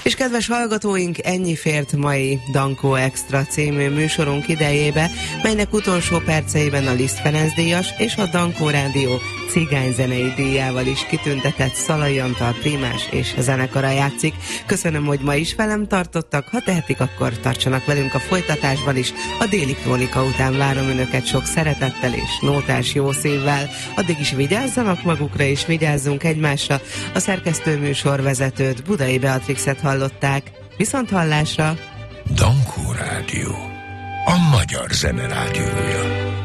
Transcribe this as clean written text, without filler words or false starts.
És kedves hallgatóink, ennyi fért mai Dankó Extra című műsorunk idejébe, melynek utolsó perceiben a Liszt Ferenc díjas és a Dankó Rádió cigányzenei díjával is kitüntetett Szalai Antal prímás és zenekara játszik. Köszönöm, hogy ma is velem tartottak, ha tehetik, akkor tartsanak velünk a folytatásban is. A déli krónika után várom önöket sok szeretettel és nótás jó szívvel. Addig is vigyázzanak magukra és vigyázzunk egymásra. A szerkesztő műsorvezetőt, Budai Beatrixet hallották. Viszont hallásra! Dankó Rádió, a magyar zene rádiója.